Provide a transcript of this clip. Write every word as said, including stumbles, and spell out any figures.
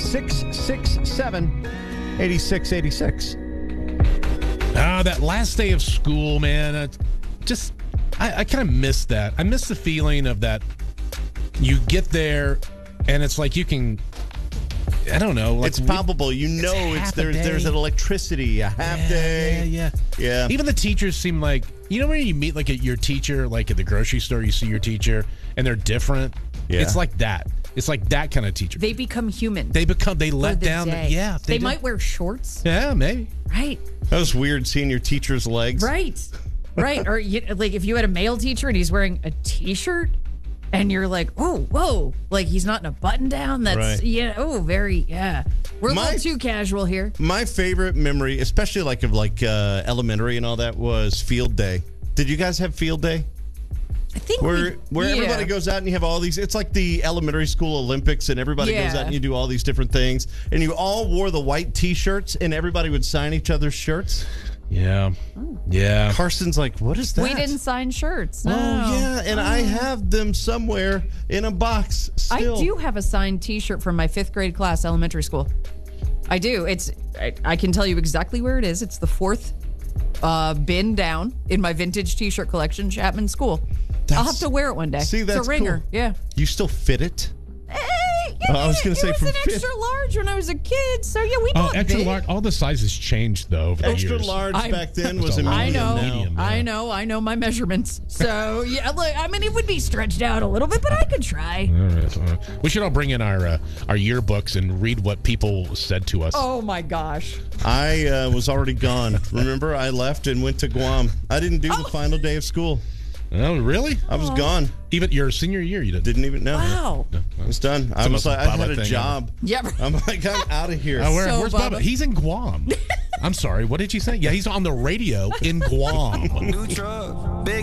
six six seven, eight six eight six. Ah, that last day of school, man. Uh, just, I, I kind of miss that. I miss the feeling of that. You get there, and it's like you can. I don't know. Like It's palpable. You know, it's it's, half a there's day. there's an electricity, a half yeah, day. Yeah, yeah, Yeah. Even the teachers seem like, you know, when you meet like a, your teacher, like at the grocery store, you see your teacher, and they're different. Yeah. It's like that. It's like that kind of teacher. They become human. They become. They for let the down. day. The, yeah, They, do. might wear shorts. Yeah, maybe. Right. That was weird seeing your teacher's legs. Right. Right. Or you, like if you had a male teacher and he's wearing a T-shirt, and you're like, oh, whoa, like he's not in a button down. That's Right. yeah. Oh, very yeah. We're a My- little too casual here. My favorite memory, especially like of like uh, elementary and all that, was field day. Did you guys have field day? I think Where we, where yeah. everybody goes out and you have all these, it's like the elementary school Olympics, and everybody goes Yeah. out and you do all these different things, and you all wore the white T-shirts, and everybody would sign each other's shirts. Yeah. Yeah. Carson's like, what is that? We didn't sign shirts. No. Oh yeah, and I have them somewhere in a box. Still. I do have a signed T-shirt from my fifth grade class, elementary school. I do. It's. I, I can tell you exactly where it is. It's the fourth uh, bin down in my vintage T-shirt collection, Chapman School. I'll That's- have to wear it one day. See, that's it's a ringer. cool. Yeah. You still fit it? Hey, Oh, I was gonna it say was from an fifth- extra large when I was a kid. So yeah, we Oh, bought extra big. large. All the sizes changed though over the Extra years. large I- back then That's was a a lot. I medium know. now. Medium, I yeah. know. I know my measurements. So yeah, look, I mean, it would be stretched out a little bit, but I could try. All right, all right. We should all bring in our uh, our yearbooks and read what people said to us. Oh my gosh. I uh, was already gone. Remember, I left and went to Guam. I didn't do the final day of school. Oh, really? I was gone. Even your senior year, you didn't. Didn't even know. Wow. I was done. I the was most like, I had Bubba a thing job. Yep. I'm like, I'm out of here. Oh, where, So, where's Bubba. Bubba? He's in Guam. I'm sorry. What did you say? Yeah, he's on the radio in Guam. New truck, big